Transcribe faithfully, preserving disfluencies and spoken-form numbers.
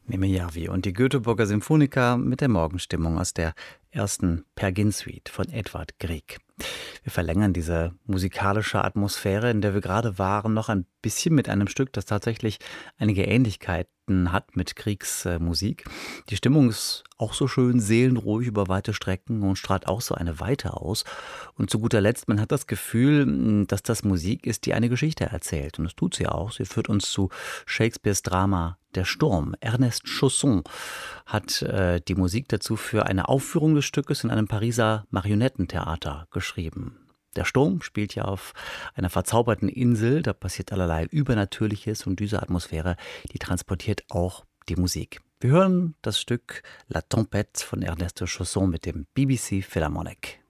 Mimi Järvi und die Göteborger Symphoniker mit der Morgenstimmung aus der ersten Per Gynt-Suite von Edvard Grieg. Wir verlängern diese musikalische Atmosphäre, in der wir gerade waren, noch ein bisschen mit einem Stück, das tatsächlich einige Ähnlichkeiten hat mit Griegs äh, Musik. Die Stimmung ist auch so schön seelenruhig über weite Strecken und strahlt auch so eine Weite aus. Und zu guter Letzt, man hat das Gefühl, dass das Musik ist, die eine Geschichte erzählt. Und das tut sie auch. Sie führt uns zu Shakespeares Drama Der Sturm. Ernest Chausson hat äh, die Musik dazu für eine Aufführung des Stückes in einem Pariser Marionettentheater geschrieben. Der Sturm spielt ja auf einer verzauberten Insel, da passiert allerlei Übernatürliches und diese Atmosphäre, die transportiert auch die Musik. Wir hören das Stück La Tempête von Ernest Chausson mit dem B B C Philharmonic.